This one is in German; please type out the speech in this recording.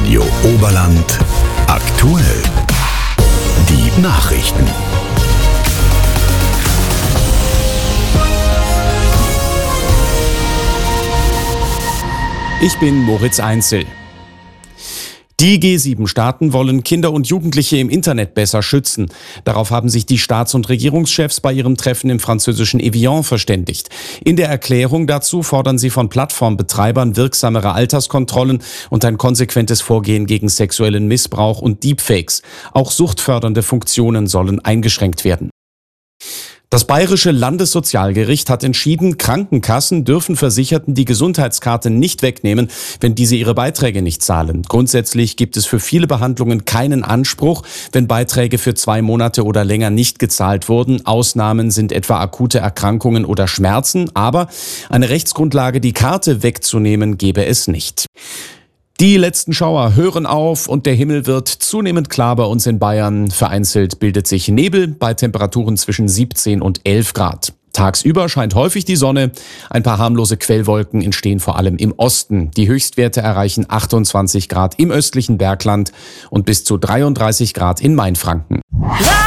Radio Oberland aktuell. Die Nachrichten. Ich bin Moritz Einzel. Die G7-Staaten wollen Kinder und Jugendliche im Internet besser schützen. Darauf haben sich die Staats- und Regierungschefs bei ihrem Treffen im französischen Evian verständigt. In der Erklärung dazu fordern sie von Plattformbetreibern wirksamere Alterskontrollen und ein konsequentes Vorgehen gegen sexuellen Missbrauch und Deepfakes. Auch suchtfördernde Funktionen sollen eingeschränkt werden. Das Bayerische Landessozialgericht hat entschieden, Krankenkassen dürfen Versicherten die Gesundheitskarte nicht wegnehmen, wenn diese ihre Beiträge nicht zahlen. Grundsätzlich gibt es für viele Behandlungen keinen Anspruch, wenn Beiträge für 2 Monate oder länger nicht gezahlt wurden. Ausnahmen sind etwa akute Erkrankungen oder Schmerzen, aber eine Rechtsgrundlage, die Karte wegzunehmen, gäbe es nicht. Die letzten Schauer hören auf und der Himmel wird zunehmend klar bei uns in Bayern. Vereinzelt bildet sich Nebel bei Temperaturen zwischen 17 und 11 Grad. Tagsüber scheint häufig die Sonne. Ein paar harmlose Quellwolken entstehen vor allem im Osten. Die Höchstwerte erreichen 28 Grad im östlichen Bergland und bis zu 33 Grad in Mainfranken.